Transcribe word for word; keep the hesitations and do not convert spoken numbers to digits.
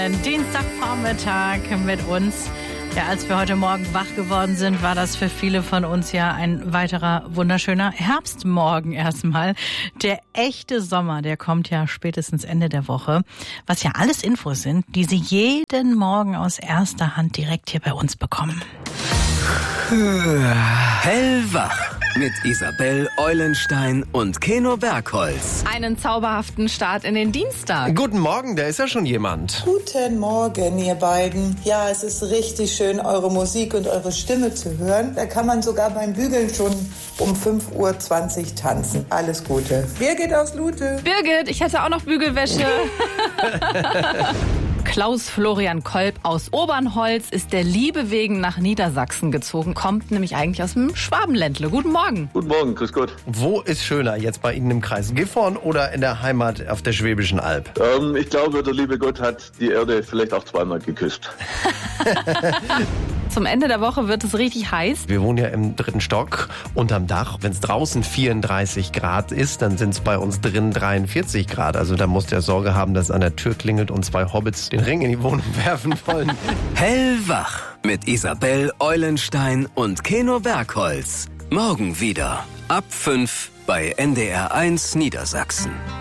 Dienstagvormittag mit uns. Ja, als wir heute Morgen wach geworden sind, war das für viele von uns ja ein weiterer wunderschöner Herbstmorgen erstmal. Der echte Sommer, der kommt ja spätestens Ende der Woche. Was ja alles Infos sind, die Sie jeden Morgen aus erster Hand direkt hier bei uns bekommen. Hellwach mit Isabel Eulenstein und Keno Bergholz. Einen zauberhaften Start in den Dienstag. Guten Morgen, da ist ja schon jemand. Guten Morgen, ihr beiden. Ja, es ist richtig schön, eure Musik und eure Stimme zu hören. Da kann man sogar beim Bügeln schon um fünf Uhr zwanzig tanzen. Alles Gute. Birgit aus Lute. Birgit, ich hätte auch noch Bügelwäsche. Klaus Florian Kolb aus Obernholz ist der Liebe wegen nach Niedersachsen gezogen, kommt nämlich eigentlich aus dem Schwabenländle. Guten Morgen. Guten Morgen, grüß Gott. Wo ist schöner, jetzt bei Ihnen im Kreis Gifhorn oder in der Heimat auf der Schwäbischen Alb? Ähm, ich glaube, der liebe Gott hat die Erde vielleicht auch zweimal geküsst. Zum Ende der Woche wird es richtig heiß. Wir wohnen ja im dritten Stock unterm Dach. Wenn es draußen vierunddreißig Grad ist, dann sind es bei uns drin dreiundvierzig Grad. Also da muss der Sorge haben, dass an der Tür klingelt und zwei Hobbits den Ring in die Wohnung werfen wollen. Hellwach mit Isabel Eulenstein und Keno Bergholz. Morgen wieder ab fünf bei N D R eins Niedersachsen.